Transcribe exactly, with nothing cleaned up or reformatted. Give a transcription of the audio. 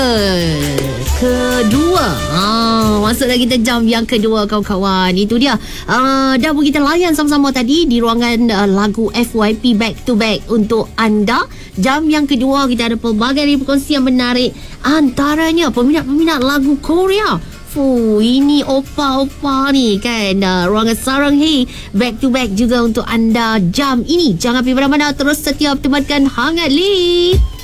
kedua. Ah, masuklah kita jam yang kedua kawan-kawan. Itu dia. Ah, dah pun kita layan sama-sama tadi di ruangan uh, lagu F Y P back to back untuk anda. Jam yang kedua kita ada pelbagai perkongsian menarik, antaranya peminat-peminat lagu Korea. Fuh, ini opa-opa ni kan. Uh, ruangan Sarang Hey back to back juga untuk anda jam ini. Jangan pergi mana-mana, terus setia temankan Hangat Lee.